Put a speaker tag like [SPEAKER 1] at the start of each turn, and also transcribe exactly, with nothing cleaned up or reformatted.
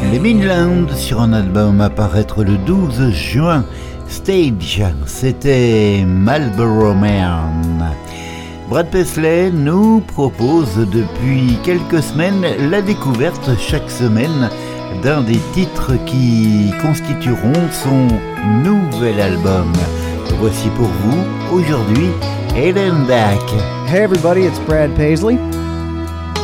[SPEAKER 1] Les Midlands sur un album à paraître le douze juin. Stage, c'était Marlboro Man. Brad Paisley nous propose depuis quelques semaines la découverte chaque semaine d'un des titres qui constitueront son nouvel album. Voici pour vous aujourd'hui Ellen Back.
[SPEAKER 2] Hey everybody, it's Brad Paisley.